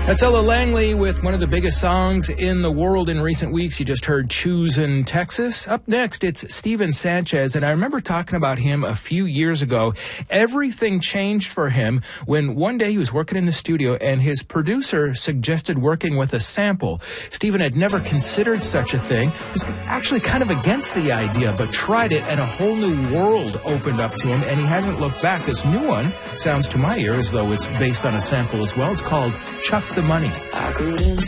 That's Ella Langley with one of the biggest songs in the world in recent weeks. You just heard Choosin' Texas. Up next, it's Steven Sanchez, and I remember talking about him a few years ago. Everything changed for him when one day he was working in the studio and his producer suggested working with a sample. Steven had never considered such a thing, was actually kind of against the idea, but tried it, and a whole new world opened up to him, and he hasn't looked back. This new one sounds to my ear as though it's based on a sample as well. It's called Chuck the Money. I couldn't